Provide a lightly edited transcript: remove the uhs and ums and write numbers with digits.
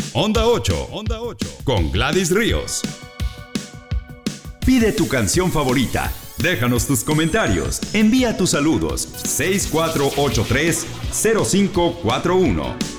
Onda 8 con Gladys Ríos. Pide tu canción favorita. Déjanos tus comentarios. Envía tus saludos 6483-0541.